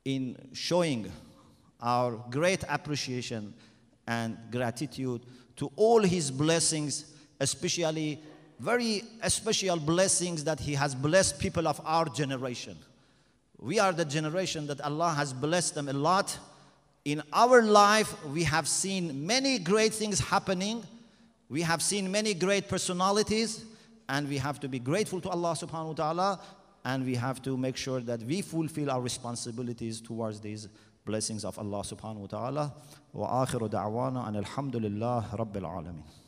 in showing our great appreciation and gratitude to all His blessings, especially very special blessings that He has blessed people of our generation. We are the generation that Allah has blessed them a lot. In our life, we have seen many great things happening. We have seen many great personalities, and we have to be grateful to Allah subhanahu wa ta'ala, and we have to make sure that we fulfill our responsibilities towards these blessings of Allah subhanahu wa ta'ala. Wa akhiru da'wana and alhamdulillah rabbil alameen.